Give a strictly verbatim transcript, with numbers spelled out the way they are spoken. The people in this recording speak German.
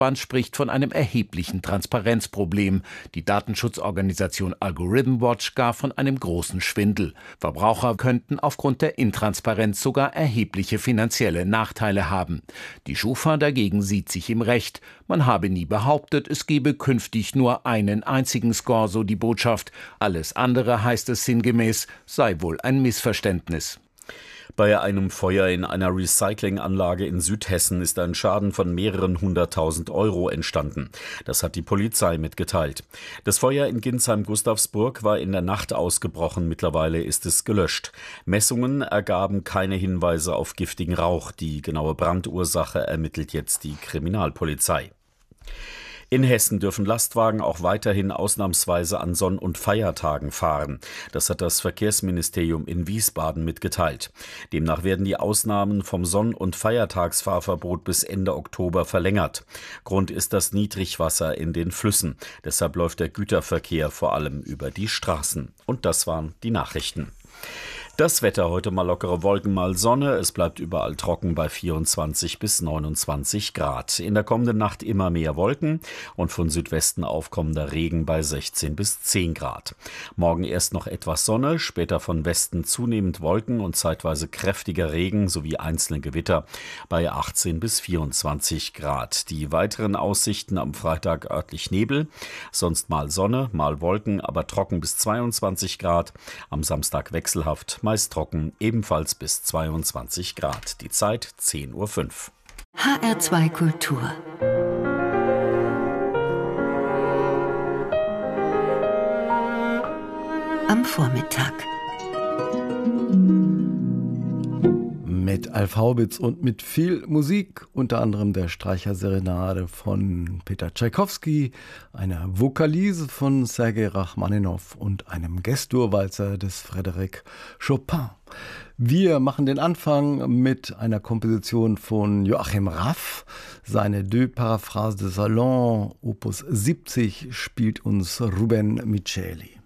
Man spricht von einem erheblichen Transparenzproblem. Die Datenschutzorganisation Algorithm Watch gar von einem großen Schwindel. Verbraucher könnten aufgrund der Intransparenz sogar erhebliche finanzielle Nachteile haben. Die Schufa dagegen sieht sich im Recht. Man habe nie behauptet, es gebe künftig nur einen einzigen Score, so die Botschaft. Alles andere, heißt es sinngemäß, sei wohl ein Missverständnis. Bei einem Feuer in einer Recyclinganlage in Südhessen ist ein Schaden von mehreren hunderttausend Euro entstanden. Das hat die Polizei mitgeteilt. Das Feuer in Ginsheim-Gustavsburg war in der Nacht ausgebrochen. Mittlerweile ist es gelöscht. Messungen ergaben keine Hinweise auf giftigen Rauch. Die genaue Brandursache ermittelt jetzt die Kriminalpolizei. In Hessen dürfen Lastwagen auch weiterhin ausnahmsweise an Sonn- und Feiertagen fahren. Das hat das Verkehrsministerium in Wiesbaden mitgeteilt. Demnach werden die Ausnahmen vom Sonn- und Feiertagsfahrverbot bis Ende Oktober verlängert. Grund ist das Niedrigwasser in den Flüssen. Deshalb läuft der Güterverkehr vor allem über die Straßen. Und das waren die Nachrichten. Das Wetter: heute mal lockere Wolken, mal Sonne. Es bleibt überall trocken bei vierundzwanzig bis neunundzwanzig Grad. In der kommenden Nacht immer mehr Wolken und von Südwesten aufkommender Regen bei sechzehn bis zehn Grad. Morgen erst noch etwas Sonne, später von Westen zunehmend Wolken und zeitweise kräftiger Regen sowie einzelne Gewitter bei achtzehn bis vierundzwanzig Grad. Die weiteren Aussichten: am Freitag örtlich Nebel, sonst mal Sonne, mal Wolken, aber trocken bis zweiundzwanzig Grad. Am Samstag wechselhaft, meist trocken, ebenfalls bis zweiundzwanzig Grad. Die Zeit zehn Uhr fünf. H R zwei Kultur. Am Vormittag. Mit Alf Haubitz und mit viel Musik, unter anderem der Streicherserenade von Peter Tschaikowski, einer Vokalise von Sergei Rachmaninow und einem Gestur-Walzer des Frédéric Chopin. Wir machen den Anfang mit einer Komposition von Joachim Raff. Seine Deux Paraphrases de Salon, Opus siebzig, spielt uns Ruben Micheli.